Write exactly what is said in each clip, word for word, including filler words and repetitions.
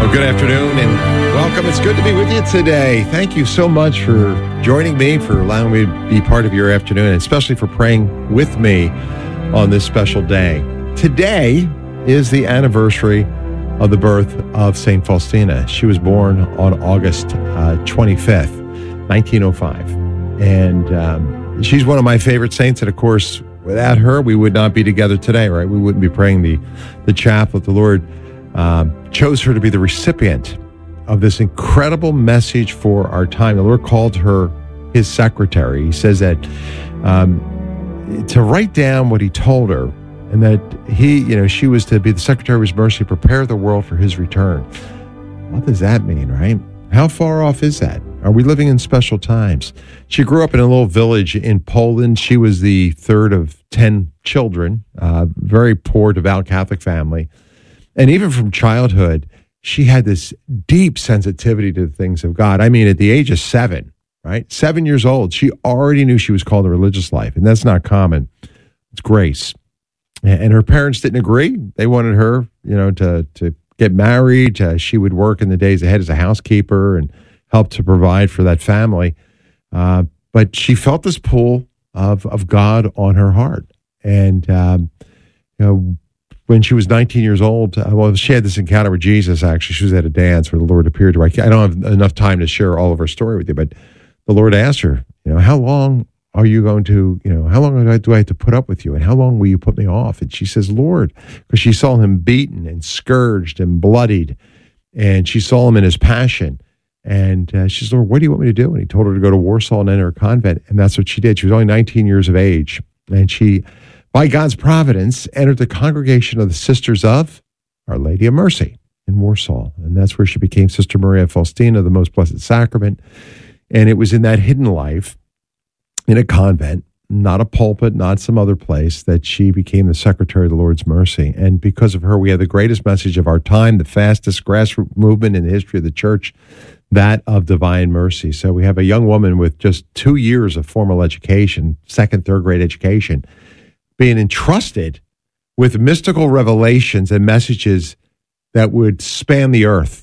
Well, good afternoon and welcome. It's good to be with you today. Thank you so much for joining me, for allowing me to be part of your afternoon, and especially for praying with me on this special day. Today is the anniversary of the birth of Saint Faustina. She was born on August uh, twenty-fifth, nineteen oh five. And um, she's one of my favorite saints. And of course, without her, we would not be together today, right? We wouldn't be praying the, the chaplet. The Lord uh, chose her to be the recipient of this incredible message for our time. The Lord called her his secretary. He says that um, to write down what he told her, and that he, you know, she was to be the secretary of his mercy, prepare the world for his return. What does that mean, right? How far off is that? Are we living in special times? She grew up in a little village in Poland. She was the third of ten children, uh, very poor, devout Catholic family. And even from childhood, she had this deep sensitivity to the things of God. I mean, at the age of seven, right? Seven years old, she already knew she was called to religious life. And that's not common. It's grace. And her parents didn't agree. They wanted her, you know, to to get married. Uh, she would work in the days ahead as a housekeeper and help to provide for that family. Uh, but she felt this pull of of God on her heart. And, um, you know, when she was nineteen years old, uh, well, she had this encounter with Jesus, actually. She was at a dance where the Lord appeared to her. I don't have enough time to share all of her story with you, but the Lord asked her, you know, how long are you going to, you know, how long do I have to put up with you? And how long will you put me off? And she says, Lord, because she saw him beaten and scourged and bloodied. And she saw him in his passion. And uh, she says, Lord, what do you want me to do? And he told her to go to Warsaw and enter a convent. And that's what she did. She was only nineteen years of age. And she, by God's providence, entered the congregation of the Sisters of Our Lady of Mercy in Warsaw. And that's where she became Sister Maria Faustina, the Most Blessed Sacrament. And it was in that hidden life, in a convent, not a pulpit, not some other place, that she became the secretary of the Lord's mercy. And because of her, we have the greatest message of our time, the fastest grassroots movement in the history of the church, that of divine mercy. So we have a young woman with just two years of formal education, second, third grade education, being entrusted with mystical revelations and messages that would span the earth.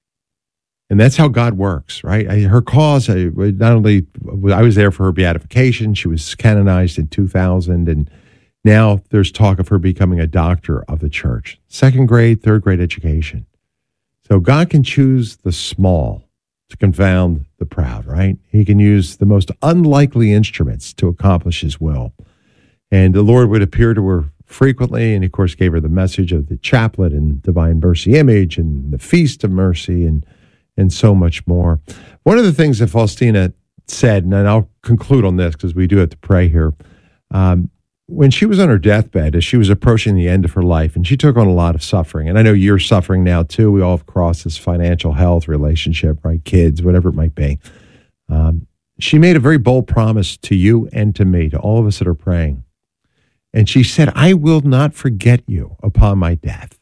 And that's how God works, right? I, her cause, I, not only, I was there for her beatification, she was canonized in two thousand, and now there's talk of her becoming a doctor of the church. Second grade, third grade education. So God can choose the small to confound the proud, right? He can use the most unlikely instruments to accomplish his will. And the Lord would appear to her frequently, and of course gave her the message of the chaplet and divine mercy image and the feast of mercy and and so much more. One of the things that Faustina said, and I'll conclude on this because we do have to pray here, um, when she was on her deathbed, as she was approaching the end of her life, and she took on a lot of suffering, and I know you're suffering now too. We all have crossed this financial health relationship, right? Kids, whatever it might be. Um, she made a very bold promise to you and to me, to all of us that are praying. And she said, I will not forget you upon my death.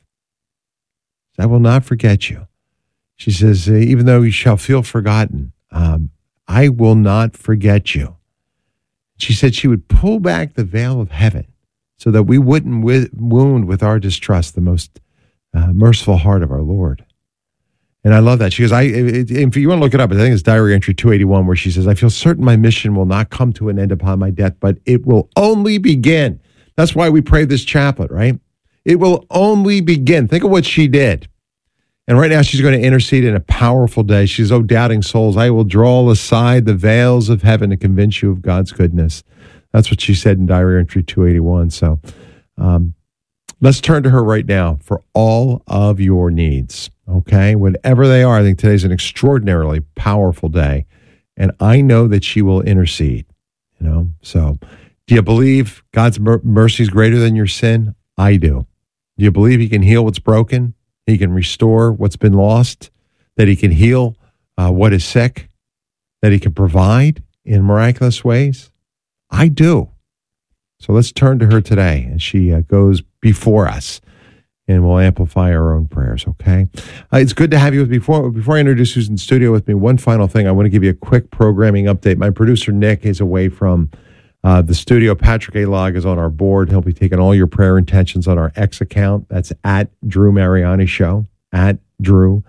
I will not forget you. She says, even though you shall feel forgotten, um, I will not forget you. She said she would pull back the veil of heaven so that we wouldn't wi- wound with our distrust the most uh, merciful heart of our Lord. And I love that. She goes, I, it, if you want to look it up, I think it's diary entry two eighty-one, where she says, I feel certain my mission will not come to an end upon my death, but it will only begin. That's why we pray this chaplet, right? It will only begin. Think of what she did. And right now she's going to intercede in a powerful day. She's, oh, doubting souls, I will draw aside the veils of heaven to convince you of God's goodness. That's what she said in diary entry two eighty-one. So um, let's turn to her right now for all of your needs, okay? Whatever they are, I think today's an extraordinarily powerful day. And I know that she will intercede, you know? So do you believe God's mer- mercy is greater than your sin? I do. Do you believe he can heal what's broken? He can restore what's been lost, that he can heal uh, what is sick, that he can provide in miraculous ways? I do. So let's turn to her today, and she uh, goes before us, and we'll amplify our own prayers, okay? Uh, it's good to have you with me. Before, before I introduce who's in studio with me, one final thing. I want to give you a quick programming update. My producer, Nick, is away from Uh, the studio. Patrick A. Log is on our board. He'll be taking all your prayer intentions on our X account. That's at Drew Mariani Show, at Drew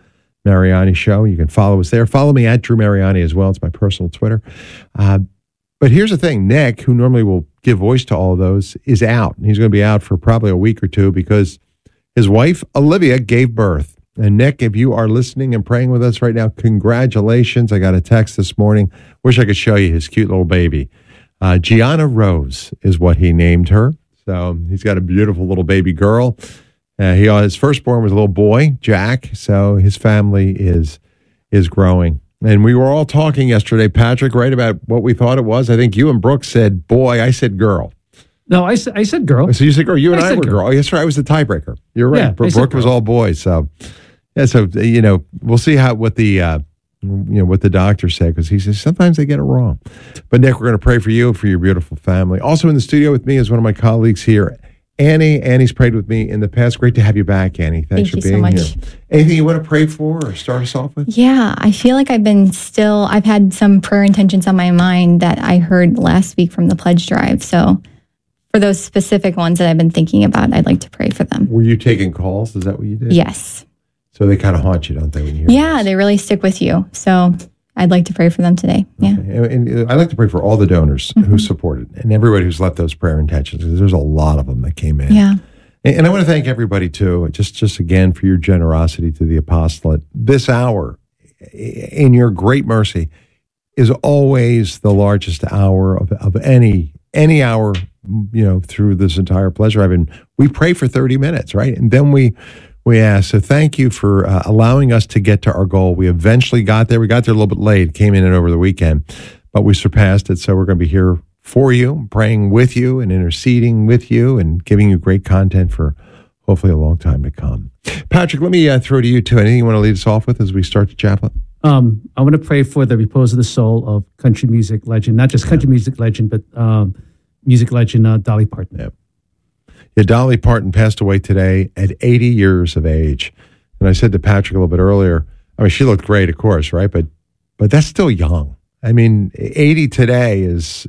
Mariani Show. You can follow us there. Follow me at Drew Mariani as well. It's my personal Twitter. Uh, but here's the thing. Nick, who normally will give voice to all of those, is out. He's going to be out for probably a week or two because his wife, Olivia, gave birth. And Nick, if you are listening and praying with us right now, congratulations. I got a text this morning. Wish I could show you his cute little baby. Uh, Gianna Rose is what he named her. So he's got a beautiful little baby girl. Uh, he his firstborn was a little boy, Jack. So his family is is growing. And we were all talking yesterday, Patrick, right, about what we thought it was. I think you and Brooke said boy. I said girl. No, I, I said girl. So you said girl. You and I, I were girl. girl. Yes, sir. I was the tiebreaker. You're right. Yeah, Brooke, Brooke was all boys. So yeah. So you know, we'll see how what the. Uh, you know, what the doctor said, because he says sometimes they get it wrong. But Nick, we're going to pray for you, for your beautiful family. Also in the studio with me is one of my colleagues here, Annie. Annie's prayed with me in the past. Great to have you back, Annie. Thanks Thank for being here. So anything you want to pray for or start us off with? Yeah, I feel like I've been still, I've had some prayer intentions on my mind that I heard last week from the pledge drive. So for those specific ones that I've been thinking about, I'd like to pray for them. Were you taking calls? Is that what you did? Yes. So they kind of haunt you, don't they? When you hear yeah, they really stick with you. So I'd like to pray for them today. Yeah. Okay. And, and I like to pray for all the donors mm-hmm. who supported and everybody who's left those prayer intentions, because there's a lot of them that came in. Yeah. And, and I want to thank everybody, too, just, just again, for your generosity to the apostolate. This hour, in your great mercy, is always the largest hour of, of any any hour, you know, through this entire pleasure. I mean, we pray for thirty minutes, right? And then we... We asked, so thank you for uh, allowing us to get to our goal. We eventually got there. We got there a little bit late, came in and over the weekend, but we surpassed it. So we're going to be here for you, praying with you and interceding with you and giving you great content for hopefully a long time to come. Patrick, let me uh, throw to you too. Anything you want to lead us off with as we start the chaplet? Um, I want to pray for the repose of the soul of country music legend, not just country yeah. music legend, but um, music legend uh, Dolly Parton. Yeah. Yeah, Dolly Parton passed away today at eighty years of age. And I said to Patrick a little bit earlier, I mean, she looked great, of course, right? But but that's still young. I mean, eighty today is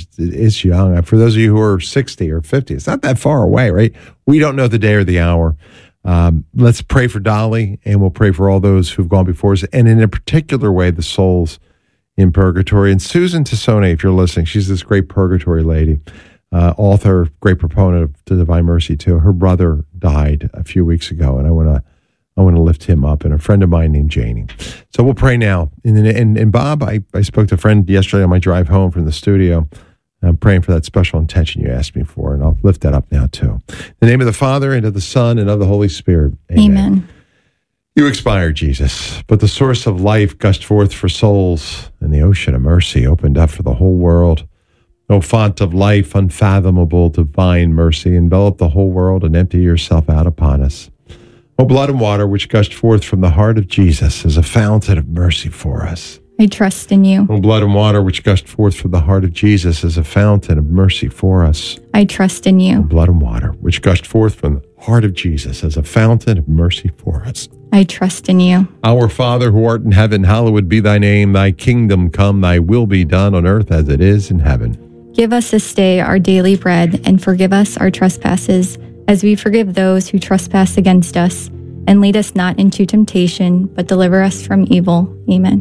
is young. For those of you who are sixty or fifty, it's not that far away, right? We don't know the day or the hour. Um, let's pray for Dolly, and we'll pray for all those who've gone before us, and in a particular way, the souls in purgatory. And Susan Tassone, if you're listening, she's this great purgatory lady. Uh, author, great proponent of the Divine Mercy too. Her brother died a few weeks ago, and I want to, I want to lift him up. And a friend of mine named Janie. So we'll pray now. And and, and Bob, I, I spoke to a friend yesterday on my drive home from the studio. I'm praying for that special intention you asked me for, and I'll lift that up now too. In the name of the Father, and of the Son, and of the Holy Spirit. Amen. Amen. You expired, Jesus, but the source of life gushed forth for souls, and the ocean of mercy opened up for the whole world. O font of life, unfathomable divine mercy, envelop the whole world and empty yourself out upon us. O blood and water which gushed forth from the heart of Jesus as a fountain of mercy for us. I trust in you. O blood and water which gushed forth from the heart of Jesus as a fountain of mercy for us. I trust in you. O blood and water which gushed forth from the heart of Jesus as a fountain of mercy for us. I trust in you. Our Father who art in heaven, hallowed be thy name. Thy kingdom come, thy will be done on earth as it is in heaven. Give us this day our daily bread, and forgive us our trespasses, as we forgive those who trespass against us. And lead us not into temptation, but deliver us from evil.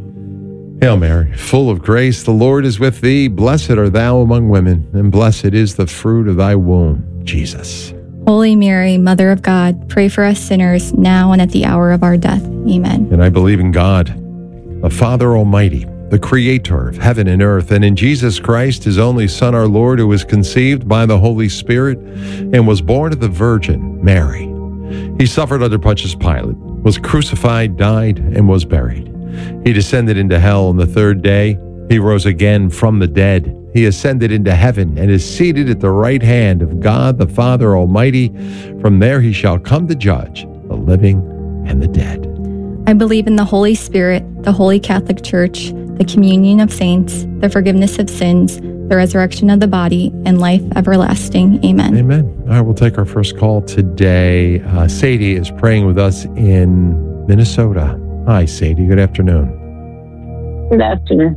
Amen. Hail Mary, full of grace, the Lord is with thee. Blessed art thou among women, and blessed is the fruit of thy womb, Jesus. Holy Mary, Mother of God, pray for us sinners, now and at the hour of our death. Amen. And I believe in God, the Father Almighty, the Creator of heaven and earth, and in Jesus Christ, his only Son, our Lord, who was conceived by the Holy Spirit and was born of the Virgin Mary. He suffered under Pontius Pilate, was crucified, died, and was buried. He descended into hell on the third day. He rose again from the dead. He ascended into heaven and is seated at the right hand of God the Father Almighty. From there he shall come to judge the living and the dead. I believe in the Holy Spirit, the Holy Catholic Church, the communion of saints, the forgiveness of sins, the resurrection of the body, and life everlasting. Amen. Amen. All right, we'll take our first call today. Uh, Sadie is praying with us in Minnesota. Hi, Sadie. Good afternoon. Good afternoon.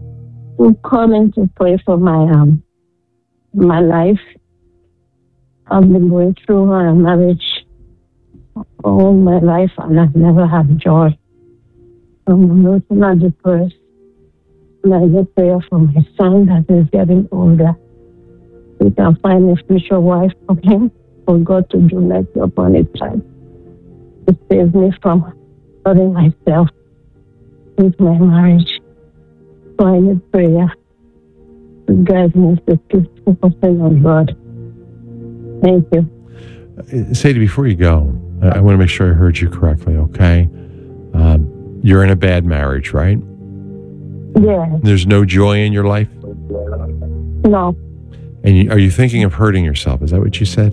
I'm calling to pray for my um my life. I've been going through a marriage all my life, and I've never had joy. I'm emotional depressed. And I get prayer for my son that is getting older. We can find a future wife for him, for God to do mercy upon his child. It saves me from hurting myself with my marriage. So I need prayer to guide me to keep focusing on God. Thank you. Sadie, before you go, I, I want to make sure I heard you correctly, okay? Um, you're in a bad marriage, right? Yeah. There's no joy in your life? No. And you, are you thinking of hurting yourself? Is that what you said?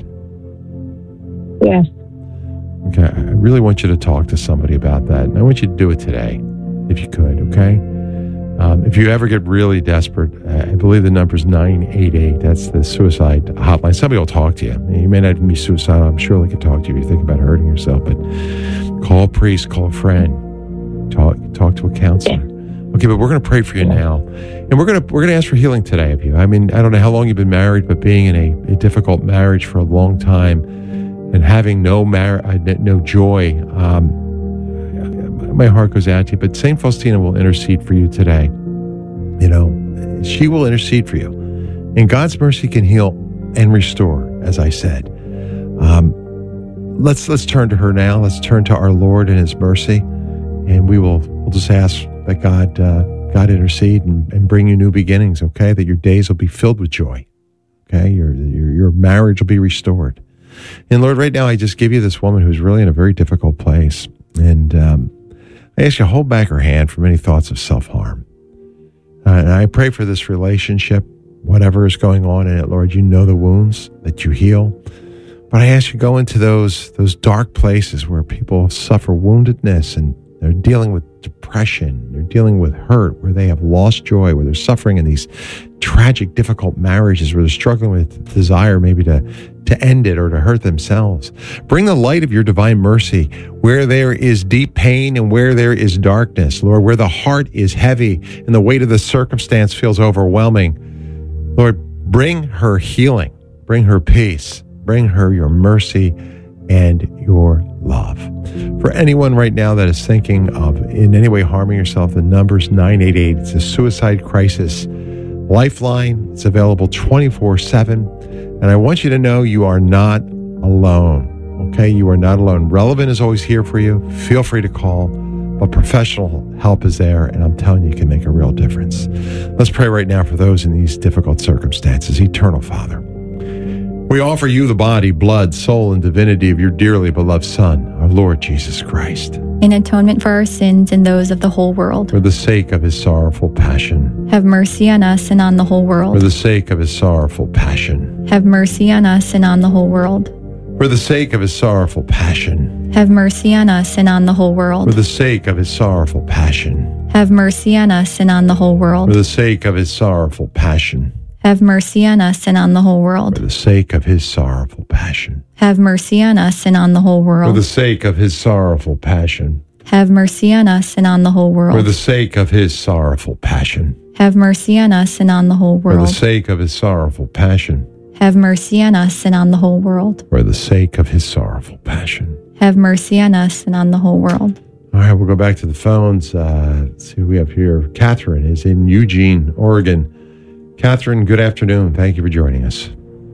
Yes. Okay, I really want you to talk to somebody about that. And I want you to do it today, if you could, okay? Um, if you ever get really desperate, I believe the number is nine eight eight. That's the suicide hotline. Somebody will talk to you. You may not even be suicidal. I'm sure they can talk to you if you think about hurting yourself. But call a priest, call a friend, talk talk to a counselor. Okay, but we're going to pray for you now, and we're going to we're going to ask for healing today of you. I mean, I don't know how long you've been married, but being in a, a difficult marriage for a long time and having no mar- no joy. Um, My heart goes out to you, but Saint Faustina will intercede for you today. You know, she will intercede for you. And God's mercy can heal and restore, as I said. Um, let's let's turn to her now. Let's turn to our Lord and His mercy. And we will we'll just ask that God uh, God intercede and, and bring you new beginnings, okay? That your days will be filled with joy. Okay? Your, your, your marriage will be restored. And Lord, right now I just give you this woman who's really in a very difficult place. And um I ask you to hold back her hand from any thoughts of self-harm. Uh, and I pray for this relationship, whatever is going on in it, Lord, you know the wounds that you heal. But I ask you to go into those, those dark places where people suffer woundedness and they're dealing with depression, they're dealing with hurt, where they have lost joy, where they're suffering in these tragic, difficult marriages, where they're struggling with desire maybe to, to end it or to hurt themselves. Bring the light of your divine mercy where there is deep pain and where there is darkness, Lord, where the heart is heavy and the weight of the circumstance feels overwhelming. Lord, bring her healing, bring her peace, bring her your mercy and your love. For anyone right now that is thinking of in any way harming yourself, the number's nine eight eight. It's a suicide crisis lifeline. It's available twenty-four seven. And I want you to know you are not alone. Okay? You are not alone. Relevant is always here for you. Feel free to call. But professional help is there, and I'm telling you, it can make a real difference. Let's pray right now for those in these difficult circumstances. Eternal Father, we offer you the body, blood, soul, and divinity of your dearly beloved Son, our Lord Jesus Christ, in atonement for our sins and those of the whole world. for the sake of his sorrowful passion. Have mercy on us and on the whole world. For the sake of his sorrowful passion. Have mercy on us and on the whole world. For the sake of his sorrowful passion. Have mercy on us and on the whole world. For the sake of his sorrowful passion. Have mercy on us and on the whole world. For the sake of his sorrowful passion. Have mercy on us and on the whole world. For the sake of his sorrowful passion. Have mercy on us and on the whole For world. the sake of his sorrowful passion. Have mercy on us and on the whole For world. the sake of his sorrowful passion. Have mercy on us and on the whole For the world. sake of his sorrowful passion. Have mercy on us and on the whole world. For the sake of his sorrowful passion. Have mercy on us and on the whole world. All right, we'll go back to the phones. Uh, let's see who we have here. Catherine is in Eugene, Oregon. Catherine, good afternoon. Thank you for joining us.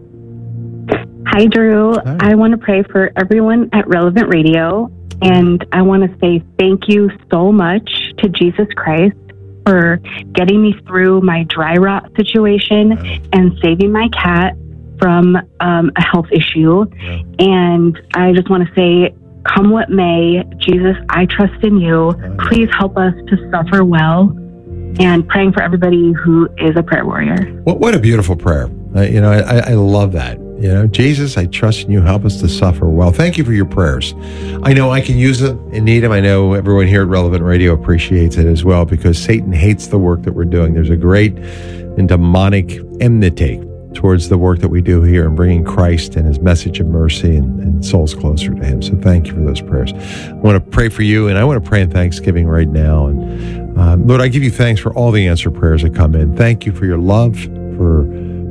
Hi, Drew. Hi. I want to pray for everyone at Relevant Radio, and I want to say thank you so much to Jesus Christ for getting me through my dry rot situation Wow. and saving my cat from um, a health issue. Wow. And I just want to say, come what may, Jesus, I trust in you. Please help us to suffer well, and praying for everybody who is a prayer warrior. What, what a beautiful prayer. Uh, you know, I, I love that. You know, Jesus, I trust in you. Help us to suffer well. Thank you for your prayers. I know I can use them and need them. I know everyone here at Relevant Radio appreciates it as well, because Satan hates the work that we're doing. There's a great and demonic enmity towards the work that we do here in bringing Christ and his message of mercy and, and souls closer to him. So thank you for those prayers. I want to pray for you, and I want to pray in thanksgiving right now. And um, Lord, I give you thanks for all the answered prayers that come in. Thank you for your love, for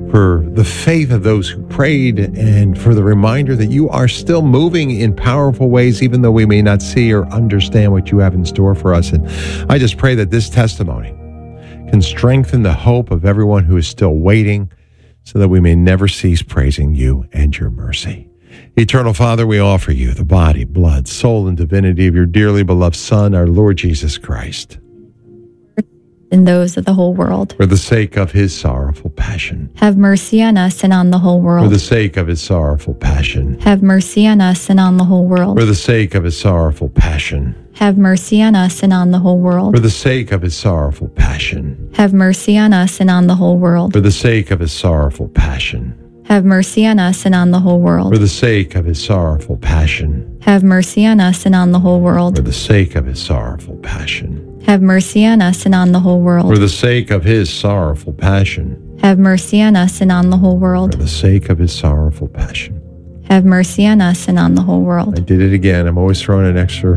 for the faith of those who prayed, and for the reminder that you are still moving in powerful ways, even though we may not see or understand what you have in store for us. And I just pray that this testimony can strengthen the hope of everyone who is still waiting, so that we may never cease praising you and your mercy. Eternal Father, we offer you the body, blood, soul, and divinity of your dearly beloved Son, our Lord Jesus Christ, and those of the whole world. for the sake of his sorrowful passion. Have mercy on us and on the whole For world. the sake of his sorrowful passion. Have mercy on us and on the whole world. For the sake of his sorrowful passion. Have mercy on us and on the whole world. For the sake of his sorrowful passion. Have mercy on us and on the whole world. For the sake of his sorrowful passion. Have mercy on us and on the whole world. For the sake of his sorrowful passion. Have mercy on us and on the whole For world. the sake of his sorrowful passion. Have mercy on us and on the whole For world. the sake of his sorrowful passion. Have mercy on us and on the whole For world. the sake of his sorrowful passion. Have mercy on us and on the whole I world. did it again. I'm always throwing an extra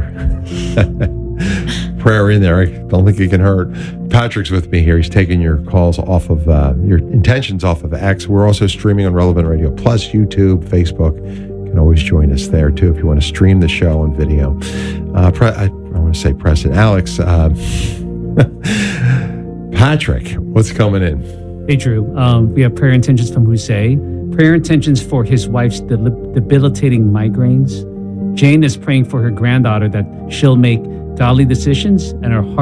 prayer in there. I don't think it can hurt. Patrick's with me here. He's taking your calls off of, uh, your intentions off of X. We're also streaming on Relevant Radio Plus, YouTube, Facebook. You can always join us there, too, if you want to stream the show on video. Uh, Pre- I, I want to say Preston. Alex, uh, Patrick, what's coming in? Hey, Drew. Um, we have prayer intentions from Jose. Prayer intentions for his wife's del- debilitating migraines. Jane is praying for her granddaughter that she'll make godly decisions and her heart